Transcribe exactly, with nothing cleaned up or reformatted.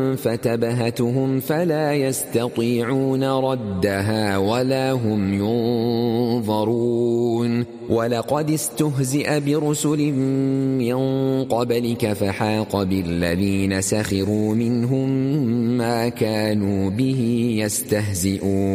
فتبهتهم فلا يستطيعون ردها ولا هم ينظرون ولقد استهزئ برسل من قبلك فحاق بالذين سخروا منهم ما كانوا به يستهزئون